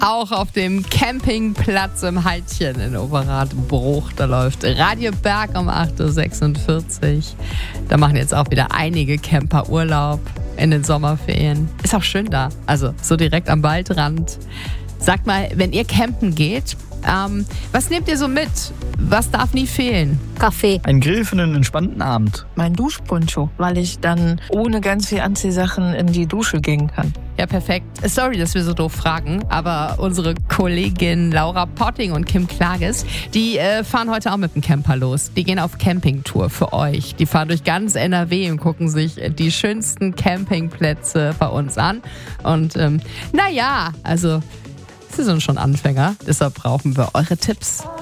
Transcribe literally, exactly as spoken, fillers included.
Auch auf dem Campingplatz im Heidchen in Oberradbruch. Da läuft Radio Berg um acht Uhr sechsundvierzig. Da machen jetzt auch wieder einige Camper Urlaub in den Sommerferien. Ist auch schön da. Also so direkt am Waldrand. Sagt mal, wenn ihr campen geht, ähm, was nehmt ihr so mit? Was darf nie fehlen? Kaffee. Ein Grill für einen entspannten Abend. Mein Duschponcho, weil ich dann ohne ganz viel Anziehsachen in die Dusche gehen kann. Ja, perfekt. Sorry, dass wir so doof fragen, aber unsere Kollegin Laura Potting und Kim Klages, die äh, fahren heute auch mit dem Camper los. Die gehen auf Campingtour für euch. Die fahren durch ganz N R W und gucken sich die schönsten Campingplätze bei uns an. Und ähm, naja, also sie sind schon Anfänger, deshalb brauchen wir eure Tipps.